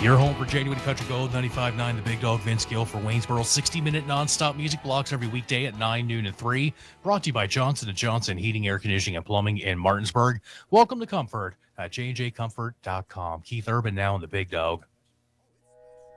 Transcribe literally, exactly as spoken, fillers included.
Your home for genuine country gold, ninety-five point nine The Big Dog, Vince Gill for Waynesboro. sixty-minute nonstop music blocks every weekday at nine, noon, and three. Brought to you by Johnson and Johnson Heating, Air Conditioning, and Plumbing in Martinsburg. Welcome to Comfort at j and j comfort dot com. Keith Urban now in The Big Dog.